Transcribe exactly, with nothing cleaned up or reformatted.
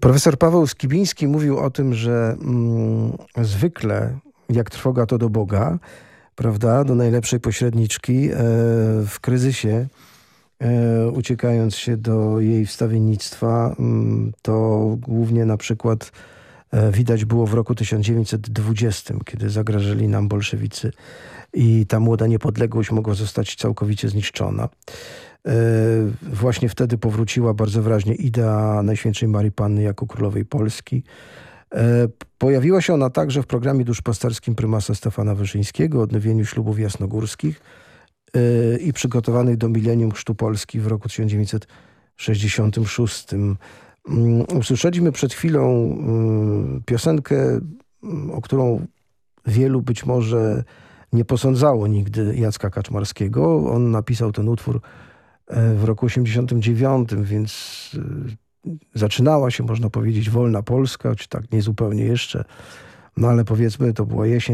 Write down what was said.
Profesor Paweł Skibiński mówił o tym, że mm, zwykle jak trwoga to do Boga, prawda, do najlepszej pośredniczki e, w kryzysie, e, uciekając się do jej wstawiennictwa, m, to głównie na przykład e, widać było w roku tysiąc dziewięćset dwudziestym, kiedy zagrażyli nam bolszewicy i ta młoda niepodległość mogła zostać całkowicie zniszczona. Właśnie wtedy powróciła bardzo wyraźnie idea Najświętszej Marii Panny jako Królowej Polski. Pojawiła się ona także w programie duszpasterskim prymasa Stefana Wyszyńskiego o odnowieniu ślubów jasnogórskich i przygotowanych do milenium chrztu Polski w roku tysiąc dziewięćset sześćdziesiątym szóstym. Usłyszeliśmy przed chwilą piosenkę, o którą wielu być może nie posądzało nigdy Jacka Kaczmarskiego. On napisał ten utwór w roku osiemdziesiątym dziewiątym, więc zaczynała się, można powiedzieć, wolna Polska, choć tak niezupełnie jeszcze, no ale powiedzmy, to była jesień